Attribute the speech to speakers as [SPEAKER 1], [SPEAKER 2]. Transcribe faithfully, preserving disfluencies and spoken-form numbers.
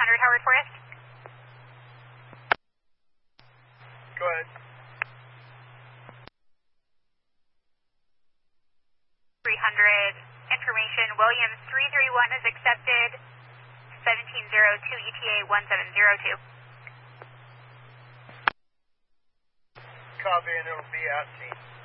[SPEAKER 1] hundred Howard Forest.
[SPEAKER 2] Go ahead.
[SPEAKER 1] three hundred, information, Williams three three one is accepted, seventeen oh two E T A one seven zero two.
[SPEAKER 2] Copy, and it'll be at scene.